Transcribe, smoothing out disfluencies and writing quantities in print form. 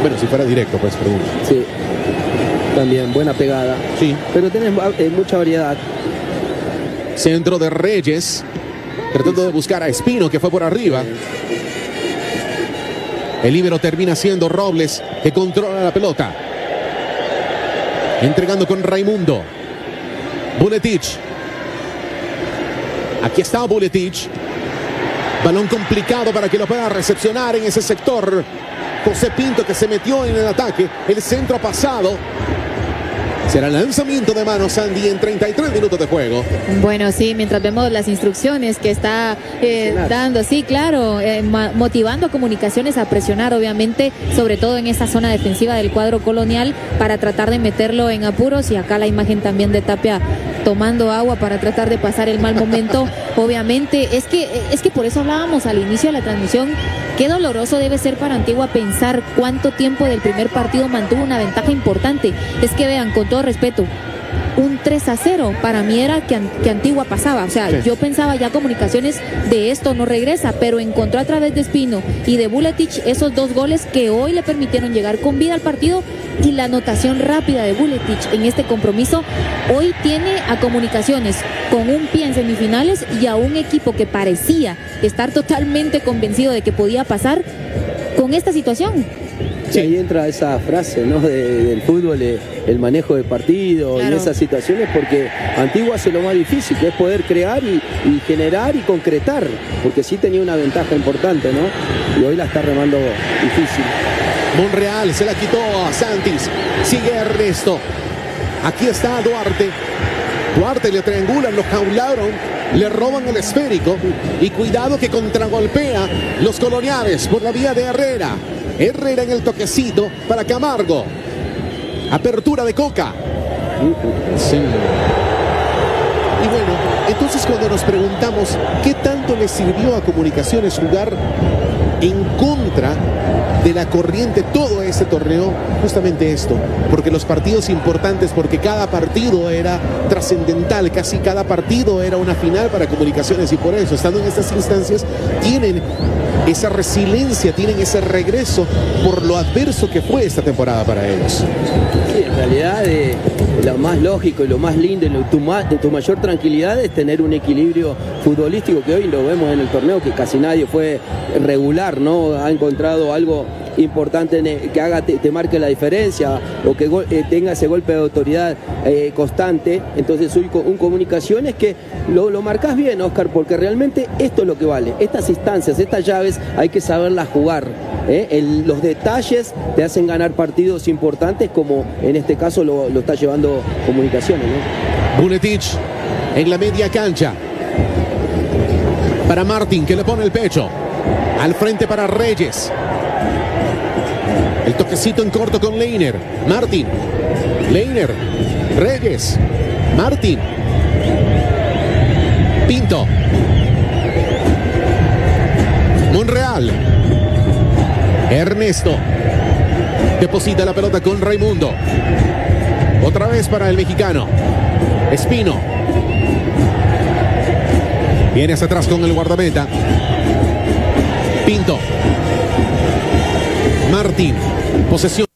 Bueno, si fuera directo, pues pregunta. Sí, también buena pegada. Sí. Pero tenés mucha variedad. Centro de Reyes, tratando de buscar a Espino, que fue por arriba. El líbero termina siendo Robles, que controla la pelota. Entregando con Raimundo. Vuletich. Aquí está Vuletich. Balón complicado para que lo pueda recepcionar en ese sector. José Pinto, que se metió en el ataque. El centro ha pasado. Será lanzamiento de mano, Sandy, en 33 minutos de juego. Bueno, sí, mientras vemos las instrucciones que está dando, sí, claro, motivando a Comunicaciones a presionar, obviamente, sobre todo en esa zona defensiva del cuadro colonial, para tratar de meterlo en apuros. Y acá la imagen también de Tapia tomando agua para tratar de pasar el mal momento. Obviamente, es que por eso hablábamos al inicio de la transmisión. Qué doloroso debe ser para Antigua pensar cuánto tiempo del primer partido mantuvo una ventaja importante. Es que vean, con todo respeto, un 3-0 para mí era que Antigua pasaba. O sea, sí, yo pensaba ya Comunicaciones de esto no regresa, pero encontró a través de Espino y de Vuletich esos 2 goles que hoy le permitieron llegar con vida al partido. Y la anotación rápida de Vuletich en este compromiso hoy tiene a Comunicaciones con un pie en semifinales y a un equipo que parecía estar totalmente convencido de que podía pasar con esta situación. Sí, ahí entra esa frase, ¿no? Del fútbol, el manejo de partido, claro, y esas situaciones, porque Antigua hace lo más difícil, que es poder crear y generar y concretar, porque sí tenía una ventaja importante, ¿no? Y hoy la está remando difícil. Monreal se la quitó a Santis. Sigue Ernesto. Aquí está Duarte. Duarte le triangulan, lo jaularon, le roban el esférico. Y cuidado que contragolpea los coloniales por la vía de Herrera. Herrera en el toquecito para Camargo. Apertura de Coca. Sí. Y bueno, entonces cuando nos preguntamos qué tanto le sirvió a Comunicaciones jugar en contra de la corriente todo este torneo, justamente esto, porque los partidos importantes, porque cada partido era trascendental, casi cada partido era una final para Comunicaciones, y por eso, estando en estas instancias, tienen esa resiliencia, tienen ese regreso por lo adverso que fue esta temporada para ellos. Sí, en realidad lo más lógico y lo más lindo y de tu mayor tranquilidad es tener un equilibrio futbolístico, que hoy lo vemos en el torneo, que casi nadie fue regular, ¿no? Ha encontrado algo importante que te marque la diferencia, o que tenga ese golpe de autoridad constante. Entonces un Comunicaciones que lo marcas bien, Oscar, porque realmente esto es lo que vale. Estas instancias, estas llaves hay que saberlas jugar. Los detalles te hacen ganar partidos importantes, como en este caso lo está llevando Comunicaciones, ¿no? Vuletich en la media cancha para Martín, que le pone el pecho al frente para Reyes. El toquecito en corto con Leiner. Martín, Leiner, Reyes, Martín, Pinto, Monreal, Ernesto. Deposita la pelota con Raimundo. Otra vez para el mexicano. Espino. Viene hacia atrás con el guardameta. Pinto. Martín. Posesión.